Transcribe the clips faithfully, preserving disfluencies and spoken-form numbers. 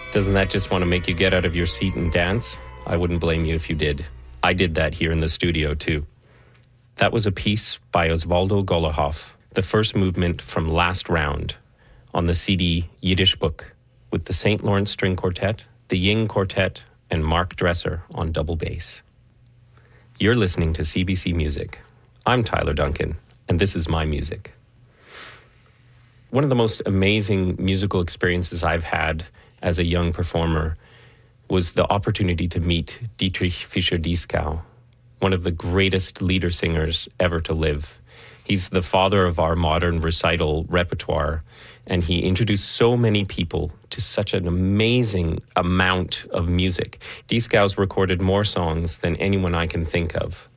Doesn't that just want to make you get out of your seat and dance? I wouldn't blame you if you did. I did that here in the studio, too. That was a piece by Osvaldo Golohoff, the first movement from Last Round, on the C D Yiddish Book, with the Saint Lawrence String Quartet, the Ying Quartet, and Mark Dresser on double bass. You're listening to C B C Music. I'm Tyler Duncan, and this is my music. One of the most amazing musical experiences I've had as a young performer was the opportunity to meet Dietrich Fischer-Dieskau, one of the greatest leader singers ever to live. He's the father of our modern recital repertoire, and he introduced so many people to such an amazing amount of music. Dieskau's recorded more songs than anyone I can think of.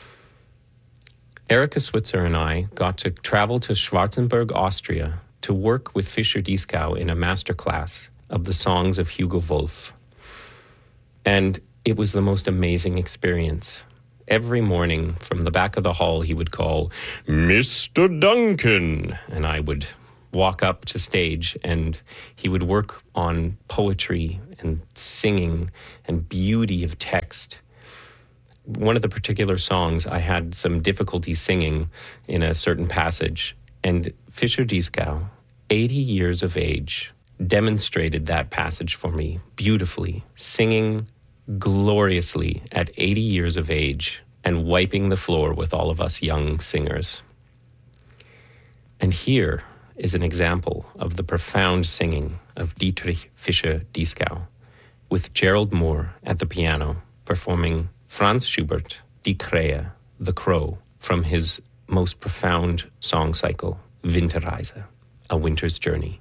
Erica Switzer and I got to travel to Schwarzenberg, Austria, to work with Fischer-Dieskau in a masterclass of the songs of Hugo Wolf. And it was the most amazing experience. Every morning from the back of the hall, he would call, "Mister Duncan," and I would walk up to stage, and he would work on poetry and singing and beauty of text. One of the particular songs, I had some difficulty singing in a certain passage, and Fischer-Dieskau, eighty years of age, demonstrated that passage for me beautifully, singing gloriously at eighty years of age and wiping the floor with all of us young singers. And here is an example of the profound singing of Dietrich Fischer-Dieskau, with Gerald Moore at the piano performing Franz Schubert, Die Krähe, The Crow, from his most profound song cycle, Winterreise, A Winter's Journey.